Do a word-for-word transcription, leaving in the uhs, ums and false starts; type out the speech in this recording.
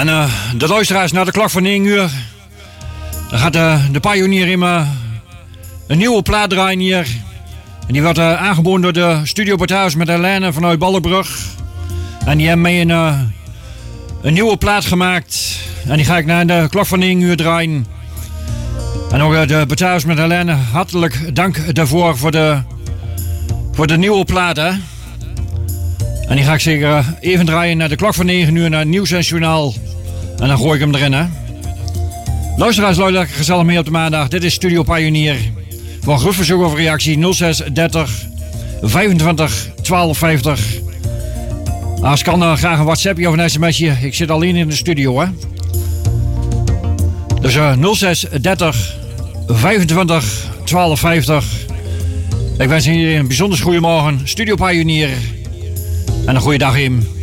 En uh, de luisteraars naar de klok van negen uur. Dan gaat uh, de Pionier in uh, een nieuwe plaat draaien hier. En die wordt uh, aangeboden door de Studio Bothuis met Helene vanuit Ballenbrug. En die hebben mee een, uh, een nieuwe plaat gemaakt. En die ga ik naar de klok van negen uur draaien. En ook uh, de Bothuis met Helene, hartelijk dank daarvoor voor de, voor de nieuwe plaat. Hè? En die ga ik zeker uh, even draaien naar de klok van negen uur naar het Nieuws en Journaal. En dan gooi ik hem erin, hè. Luisteraars, luid lekker gezellig mee op de maandag. Dit is Studio Pionier. Voor een goed verzoek of reactie nul zes dertig vijfentwintig twaalf vijftig. Als kan dan graag een WhatsAppje of een sms'je. Ik zit alleen in de studio, hè. Dus uh, nul zes dertig vijfentwintig twaalf vijftig. Ik wens jullie een bijzonder goede morgen. Studio Pionier. En een goede dag in.